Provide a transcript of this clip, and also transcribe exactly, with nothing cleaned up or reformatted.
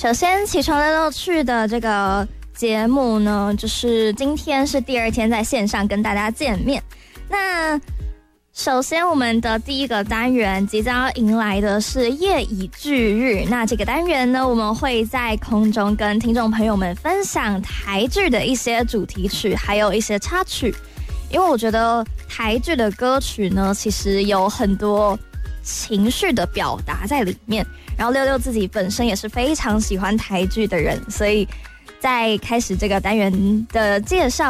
首先，起床溜溜去的这个节目呢，就是今天是第二天在线上跟大家见面。那首先，我们的第一个单元即将要迎来的是夜以继日。那这个单元呢，我们会在空中跟听众朋友们分享台剧的一些主题曲，还有一些插曲。因为我觉得台剧的歌曲呢，其实有很多情绪的表达在里面。然后六六自己本身也是非常喜欢台剧的人，所以在开始这个单元的介绍